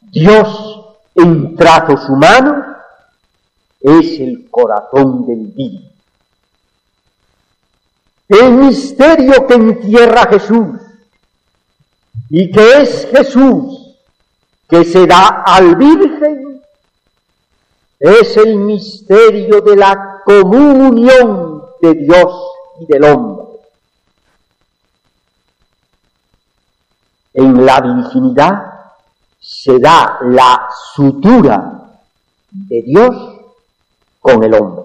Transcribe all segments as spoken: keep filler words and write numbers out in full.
Dios en trazos humanos es el corazón del Virgen. El misterio que encierra Jesús y que es Jesús que se da al Virgen es el misterio de la comunión de Dios y del hombre. En la virginidad se da la sutura de Dios con el hombre,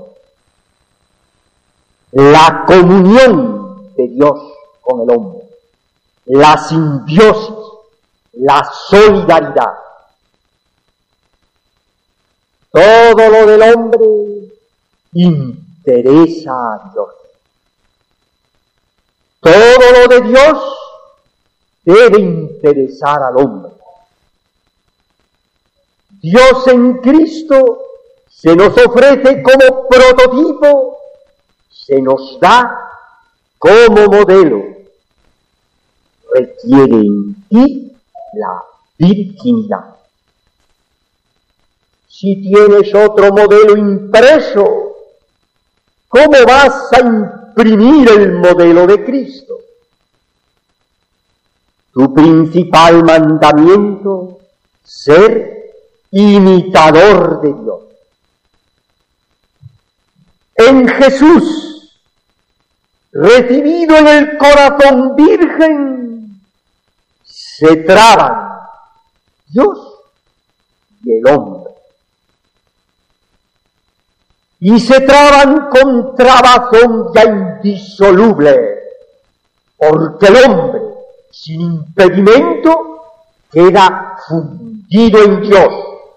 la comunión de Dios con el hombre, la simbiosis, la solidaridad. Todo lo del hombre interesa a Dios. Todo lo de Dios debe interesar al hombre. Dios en Cristo se nos ofrece como prototipo, se nos da como modelo. Requiere en ti la virginidad. Si tienes otro modelo impreso, ¿cómo vas a imprimir el modelo de Cristo? Tu principal mandamiento, ser imitador de Dios. En Jesús, recibido en el corazón virgen, se traban Dios y el hombre. Y se traban con trabazón ya indisoluble, porque el hombre, sin impedimento, queda fundido en Dios.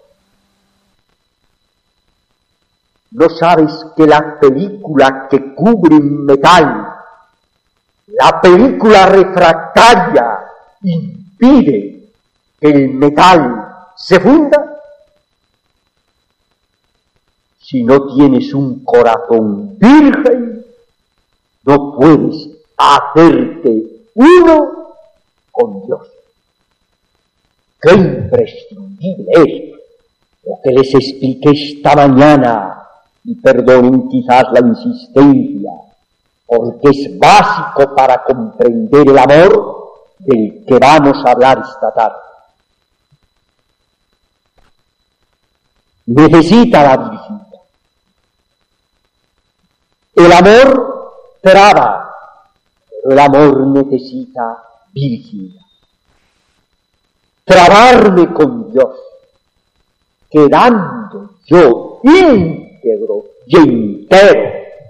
¿No sabes que la película que cubre en metal, la película refractaria, impide que el metal se funda? Si no tienes un corazón virgen, no puedes hacerte uno con Dios. ¡Qué imprescindible es lo que les expliqué esta mañana! Y perdonen quizás la insistencia, porque es básico para comprender el amor del que vamos a hablar esta tarde. Necesita la virginidad. El amor traba, pero el amor necesita virginidad. Trabarme con Dios, quedando yo íntegro y entero.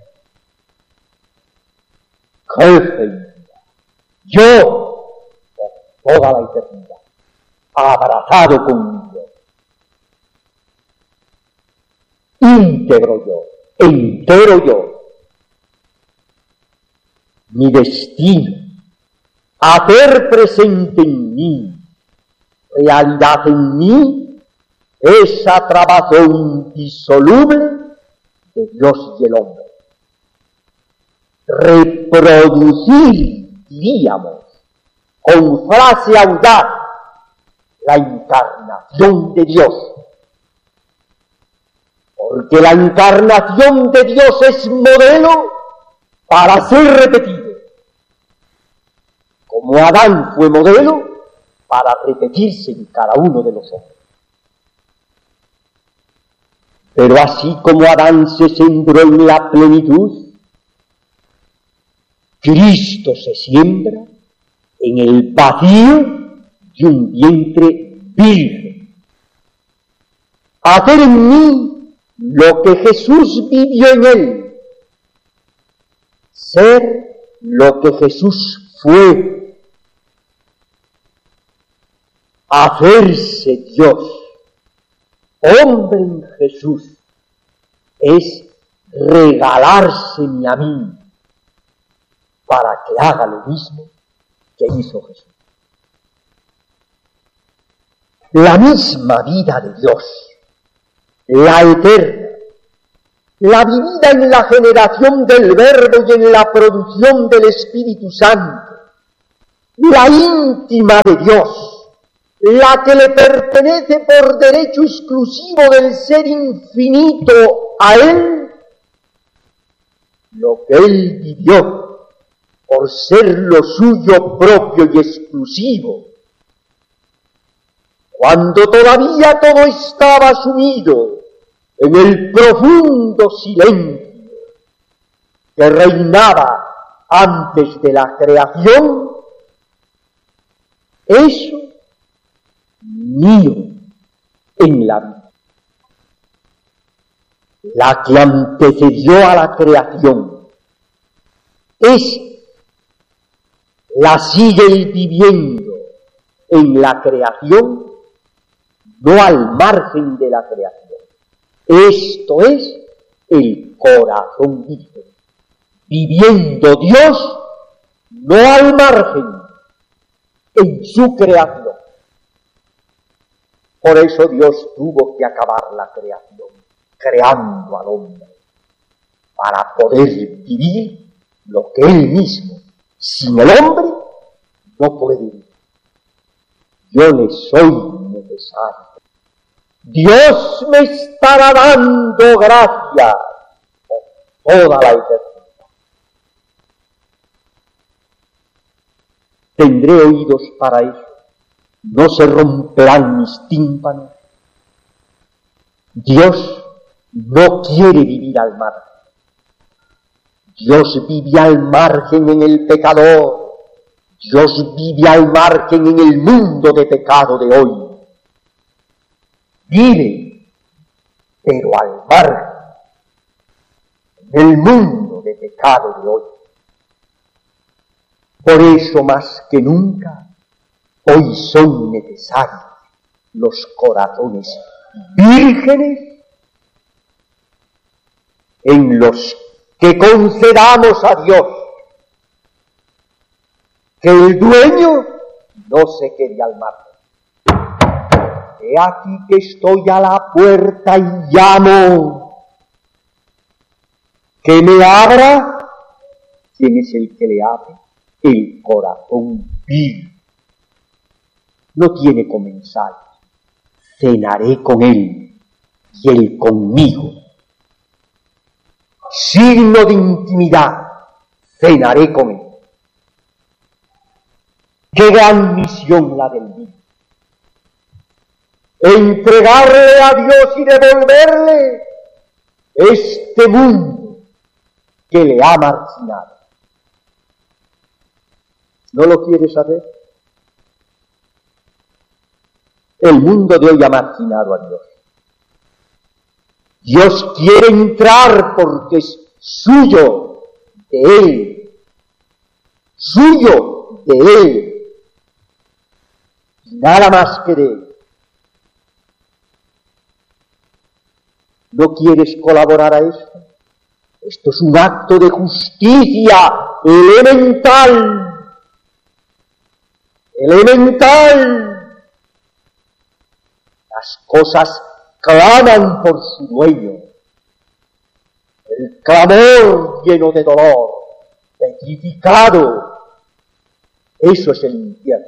¡Qué felicidad! Yo, por toda la eternidad, abrazado con Dios. Íntegro yo, entero yo. Mi destino, hacer presente en mí, realidad en mí, esa trabazón indisoluble de Dios y el hombre. Reproducir, diríamos, con frase audaz, la encarnación de Dios. Porque la encarnación de Dios es modelo para ser repetido. Como Adán fue modelo para repetirse en cada uno de los hombres. Pero así como Adán se sembró en la plenitud, Cristo se siembra en el vacío de un vientre virgen. Hacer en mí lo que Jesús vivió en él. Ser lo que Jesús fue. Hacerse Dios. Hombre en Jesús es regalárseme a mí para que haga lo mismo que hizo Jesús. La misma vida de Dios, la eterna, la vivida en la generación del Verbo y en la producción del Espíritu Santo, la íntima de Dios, la que le pertenece por derecho exclusivo del ser infinito a él, lo que él vivió por ser lo suyo propio y exclusivo, cuando todavía todo estaba sumido en el profundo silencio que reinaba antes de la creación, eso mío en la vida, la que antecedió a la creación, es la sigue él viviendo en la creación, no al margen de la creación. Esto es el corazón virgen, viviendo Dios no al margen, en su creación. Por eso Dios tuvo que acabar la creación, creando al hombre, para poder vivir lo que él mismo, sin el hombre, no puede vivir. Yo le soy necesario. Dios me estará dando gracias por toda la eternidad. Tendré oídos para eso. No se romperán mis tímpanos. Dios no quiere vivir al margen. Dios vive al margen en el pecador. Dios vive al margen en el mundo de pecado de hoy. Vive, pero al margen, en el mundo de pecado de hoy. Por eso, más que nunca, hoy son necesarios los corazones vírgenes en los que concedamos a Dios que el dueño no se quede al margen. He aquí que estoy a la puerta y llamo. ¿Que me abra? ¿Quién es el que le abre? El corazón virgen. No tiene comensales. Cenaré con él y él conmigo. Signo de intimidad. Cenaré con él. Qué gran misión la del vino. Entregarle a Dios y devolverle este mundo que le ha marginado. ¿No lo quiere saber? El mundo de hoy ha marginado a Dios. Dios quiere entrar porque es suyo, de Él. Suyo, de Él. Y nada más que de Él. ¿No quieres colaborar a esto? Esto es un acto de justicia elemental. Elemental. Las cosas claman por su dueño. El clamor lleno de dolor, petrificado. Eso es el infierno.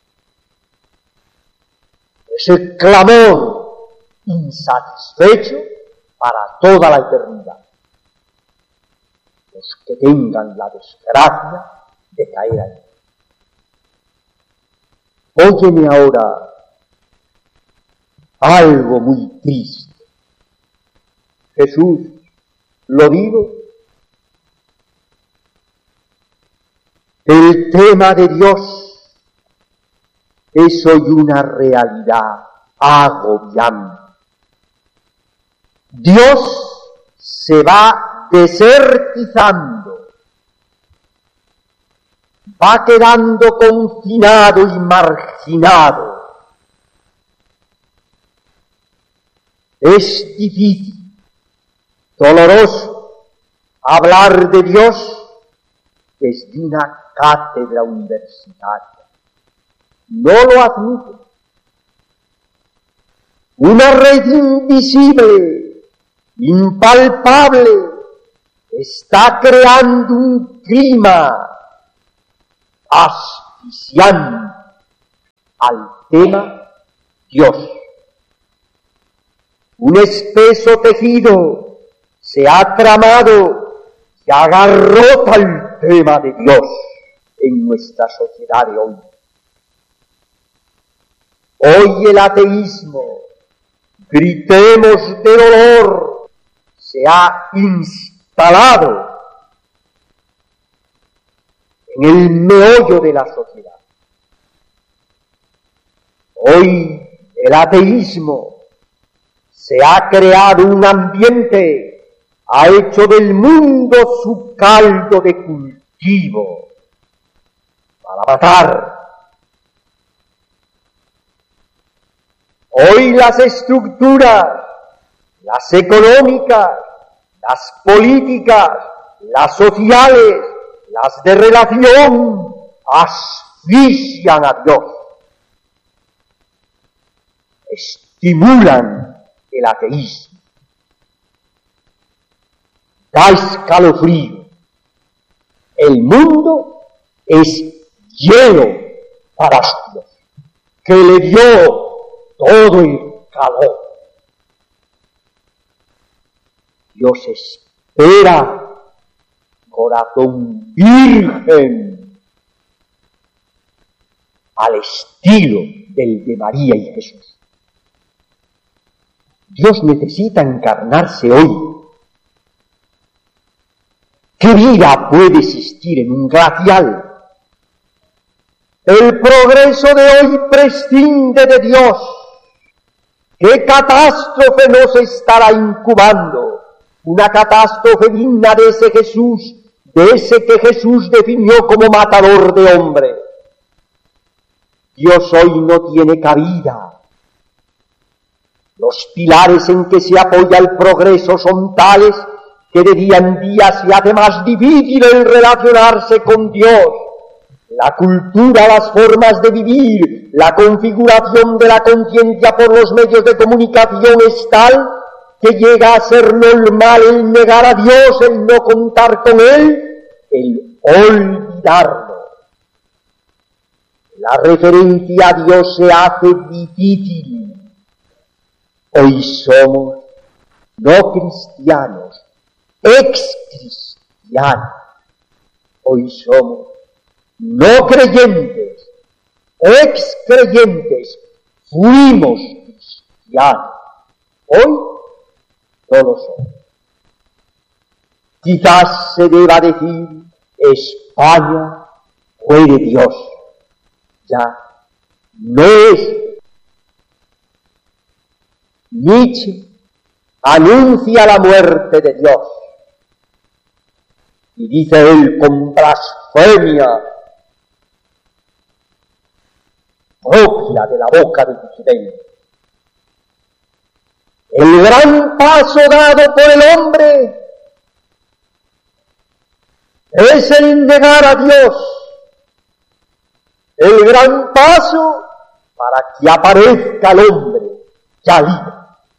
Es el clamor insatisfecho para toda la eternidad. Los que tengan la desgracia de caer ahí. Óyeme ahora algo muy triste. Jesús, lo digo, el tema de Dios es hoy una realidad agobiante. Dios se va desertizando, va quedando confinado y marginado. Es difícil, doloroso, hablar de Dios desde una cátedra universitaria. No lo admito. Una red invisible, impalpable, está creando un clima asfixiante al tema Dios. Un espeso tejido se ha tramado y agarrota el tema de Dios en nuestra sociedad de hoy. Hoy el ateísmo, gritemos de dolor, se ha instalado en el meollo de la sociedad. Hoy el ateísmo se ha creado un ambiente, ha hecho del mundo su caldo de cultivo para matar. Hoy las estructuras, las económicas, las políticas, las sociales, las de relación, asfixian a Dios, estimulan el ateísmo, da escalofrío. El mundo es hielo para Dios, que le dio todo el calor. Dios espera corazón virgen, al estilo del de María y Jesús. Dios necesita encarnarse hoy. ¿Qué vida puede existir en un glacial? El progreso de hoy prescinde de Dios. ¿Qué catástrofe nos estará incubando? Una catástrofe digna de ese Jesús, de ese que Jesús definió como matador de hombres. Dios hoy no tiene cabida. Los pilares en que se apoya el progreso son tales que de día en día se hace más difícil el relacionarse con Dios. La cultura, las formas de vivir, la configuración de la conciencia por los medios de comunicación es tal que llega a ser normal el negar a Dios, el no contar con Él, el olvidarlo. La referencia a Dios se hace difícil. Hoy somos no cristianos, ex-cristianos. Hoy somos no creyentes, ex-creyentes, fuimos cristianos. Hoy no lo somos. Quizás se deba decir, España fue de Dios. Ya no es. Nietzsche anuncia la muerte de Dios. Y dice él con blasfemia propia de la boca de Disidente: el gran paso dado por el hombre es el negar a Dios. El gran paso para que aparezca el hombre ya libre.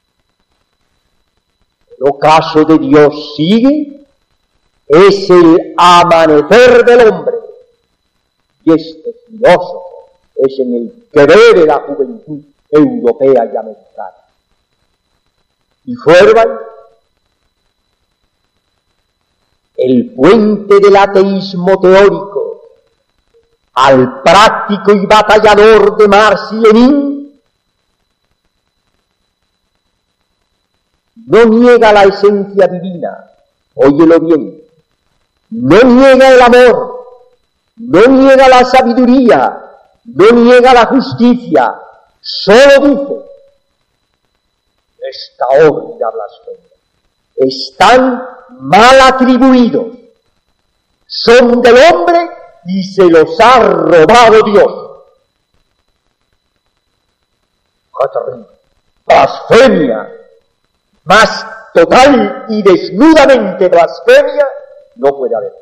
El ocaso de Dios sigue, es el amanecer del hombre. Y este filósofo es en el que bebe la juventud europea y americana. Y Feuerbach, el puente del ateísmo teórico al práctico y batallador de Marx y Lenin, no niega la esencia divina, óyelo bien, no niega el amor, no niega la sabiduría, no niega la justicia, solo dice: esta obra de blasfemia están mal atribuidos, son del hombre y se los ha robado Dios. Blasfemia, más total y desnudamente blasfemia no puede haber.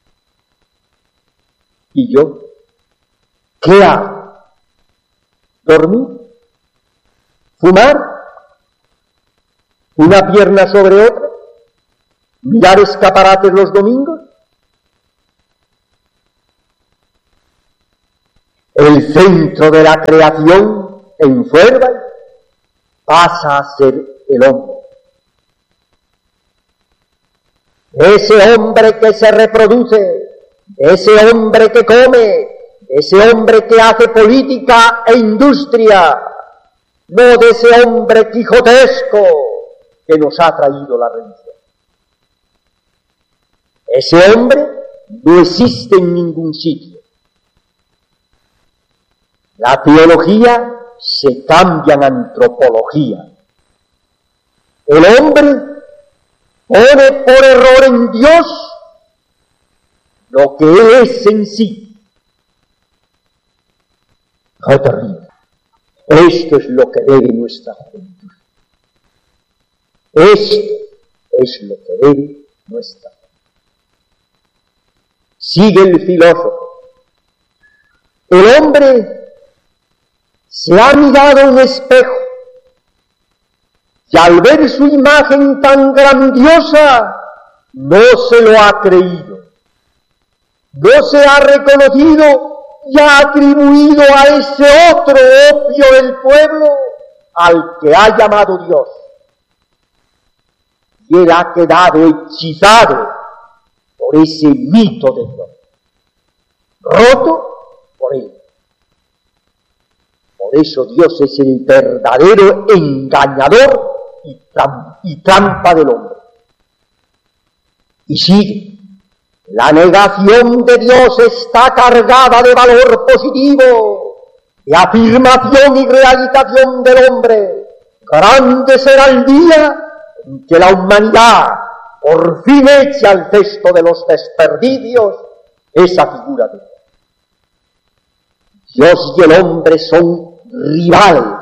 ¿Y yo qué hago? ¿Dormir? ¿Fumar? ¿Una pierna sobre otra? ¿Mirar escaparates los domingos? El centro de la creación enferma, pasa a ser el hombre. Ese hombre que se reproduce, ese hombre que come, ese hombre que hace política e industria, no de ese hombre quijotesco que nos ha traído la religión. Ese hombre no existe en ningún sitio. La teología se cambia en antropología. El hombre pone por error en Dios lo que Él es en sí. ¡Qué terrible! Esto es lo que debe nuestra juventud. Esto es lo que debe nuestra juventud. Sigue el filósofo. El hombre se ha mirado en un espejo y al ver su imagen tan grandiosa no se lo ha creído, no se ha reconocido y ha atribuido a ese otro opio del pueblo al que ha llamado Dios. Y él ha quedado hechizado por ese mito de Dios, roto por él. Por eso Dios es el verdadero engañador y, tram- y trampa del hombre. Y sigue. La negación de Dios está cargada de valor positivo, de afirmación y realización del hombre. Grande será el día en que la humanidad por fin eche al cesto de los desperdicios esa figura de Dios. Dios y el hombre son rivales.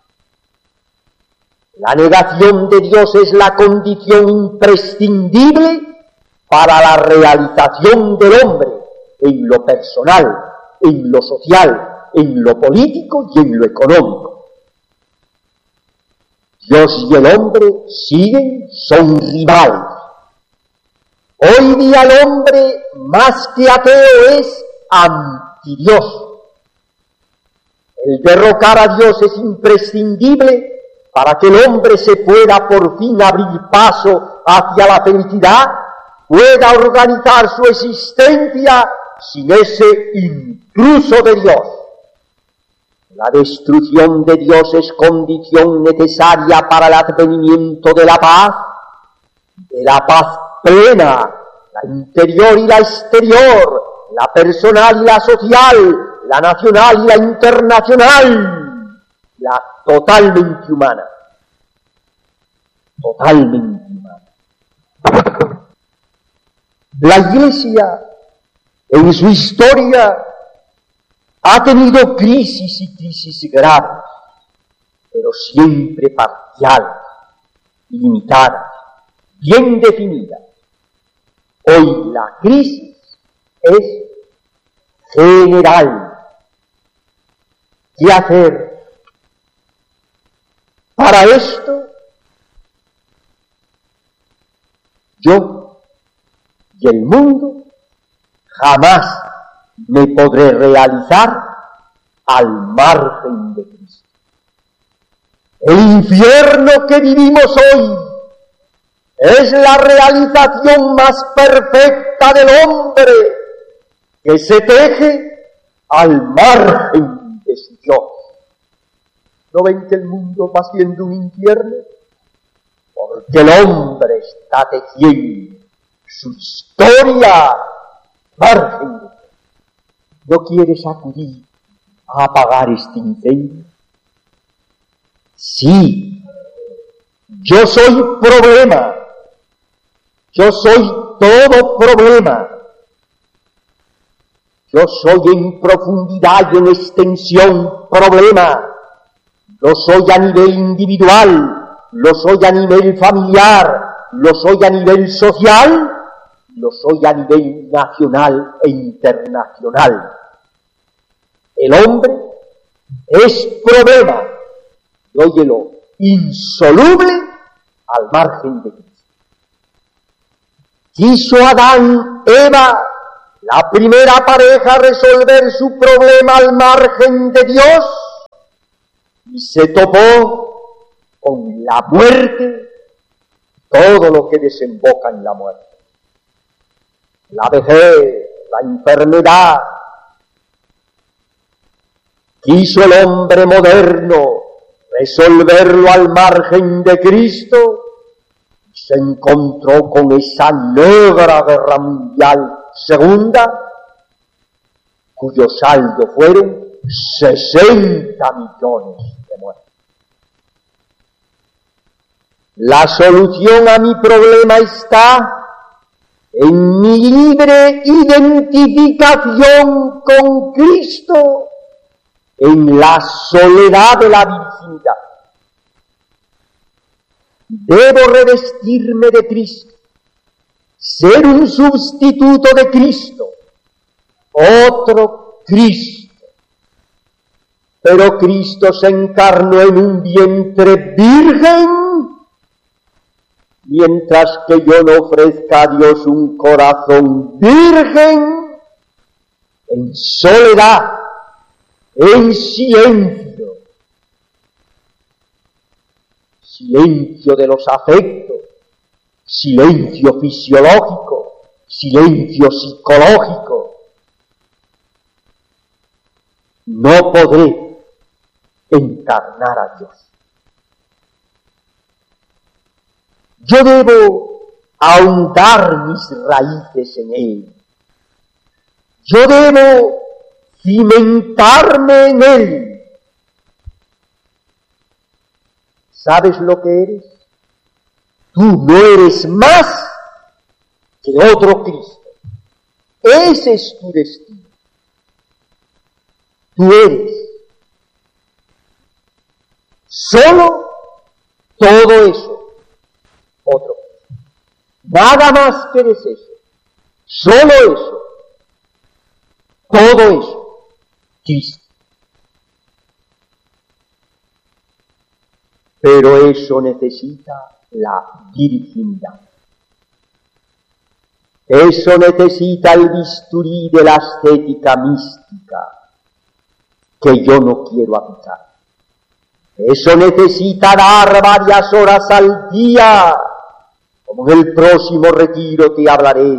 La negación de Dios es la condición imprescindible para la realización del hombre en lo personal, en lo social, en lo político y en lo económico. Dios y el hombre siguen, son rivales. Hoy día el hombre, más que ateo, es antidios. El derrocar a Dios es imprescindible para que el hombre se pueda por fin abrir paso hacia la felicidad, pueda organizar su existencia sin ese intruso de Dios. La destrucción de Dios es condición necesaria para el advenimiento de la paz, de la paz plena, la interior y la exterior, la personal y la social, la nacional y la internacional, la totalmente humana. Totalmente humana. La Iglesia, en su historia, ha tenido crisis y crisis graves, pero siempre parciales, limitadas, bien definidas. Hoy la crisis es general. ¿Qué hacer? Para esto, yo y el mundo jamás me podré realizar al margen de Cristo. El infierno que vivimos hoy es la realización más perfecta del hombre que se teje al margen de su Dios. ¿No ven que el mundo va siendo un infierno? Porque el hombre está tejiendo su historia margen de Dios. ¿No quieres acudir a apagar este incendio? Sí, yo soy problema, yo soy todo problema. Yo soy en profundidad y en extensión problema. Lo soy a nivel individual, lo soy a nivel familiar, lo soy a nivel social, lo soy a nivel nacional e internacional. El hombre es problema, y óyelo, insoluble al margen de Cristo. Quiso Adán, Eva, la primera pareja, resolver su problema al margen de Dios, y se topó con la muerte, todo lo que desemboca en la muerte. La vejez, la enfermedad. Quiso el hombre moderno resolverlo al margen de Cristo y se encontró con esa negra guerra mundial segunda, cuyo saldo fueron sesenta millones de muertos. La solución a mi problema está en mi libre identificación con Cristo, en la soledad de la virginidad. Debo revestirme de Cristo, ser un sustituto de Cristo, otro Cristo. Pero Cristo se encarnó en un vientre virgen, mientras que yo no ofrezca a Dios un corazón virgen, en soledad, en silencio, silencio de los afectos, silencio fisiológico, silencio psicológico, no podré encarnar a Dios. Yo debo ahondar mis raíces en Él. Yo debo cimentarme en Él. ¿Sabes lo que eres? Tú no eres más que otro Cristo. Ese es tu destino. Tú eres solo todo eso, otro. Nada más que eres eso. Solo eso. Todo eso. Cristo. Pero eso necesita la virginidad. Eso necesita el bisturí de la ascética mística, que yo no quiero aplicar. Eso necesita dar varias horas al día, como en el próximo retiro te hablaré,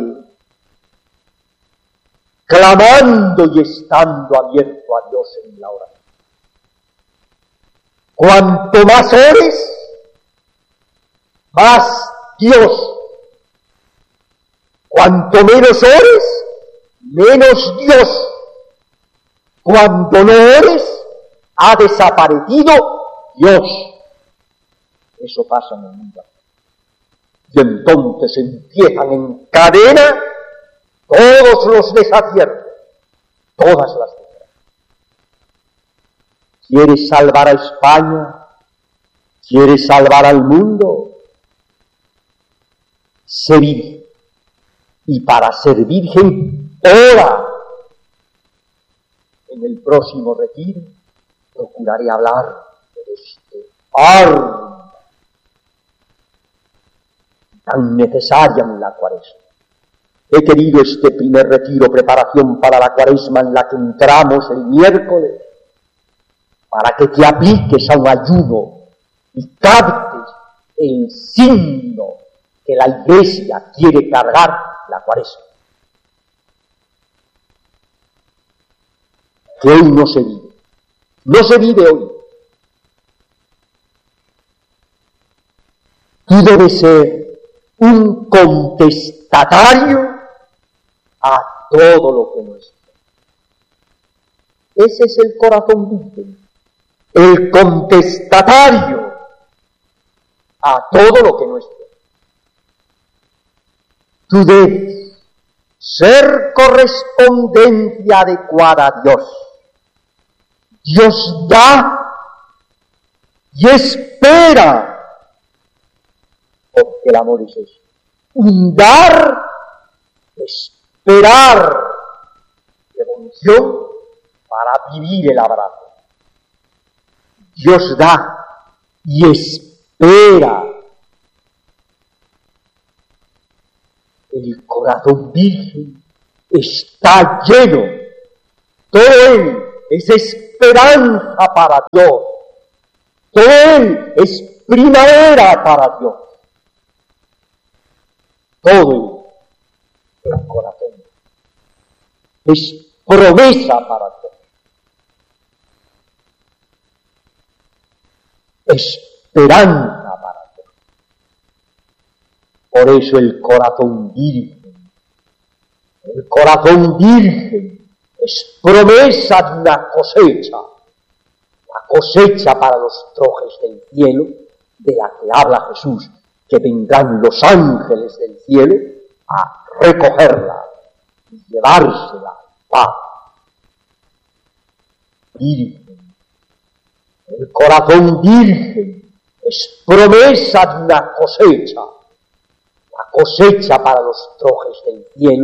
clamando y estando abierto a Dios en la oración. Cuanto más ores, más Dios. Cuanto menos ores, menos Dios. Cuando no ores, ha desaparecido Dios. Eso pasa en el mundo. Y entonces empiezan en cadena todos los desaciertos, todas las desgracias. ¿Quieres salvar a España? ¿Quieres salvar al mundo? Sé virgen. Y para ser virgen, ora. En el próximo retiro procuraré hablar de este arma tan necesaria en la Cuaresma. He querido este primer retiro, preparación para la Cuaresma en la que entramos el miércoles, para que te apliques a un ayuno y captes el signo que la Iglesia quiere cargar la Cuaresma. Que hoy no se vive. No se vive hoy. Tú debes ser un contestatario a todo lo que no es. Ese es el corazón virgen. El contestatario a todo lo que no es. Tú debes ser correspondencia adecuada a Dios. Dios da y espera, porque el amor es eso. Un dar, esperar, devoción para vivir el abrazo. Dios da y espera. El corazón virgen está lleno, todo él es esperanza para Dios, Todo él es primavera para Dios. Todo el corazón es promesa para Dios. Esperanza para Dios. Por eso el corazón virgen, el corazón virgen es promesa de una cosecha, la cosecha para los trojes del cielo, de la que habla Jesús, que vendrán los ángeles del cielo a recogerla y llevársela al Padre. Virgen, el corazón virgen es promesa de una cosecha, la cosecha para los trojes del cielo,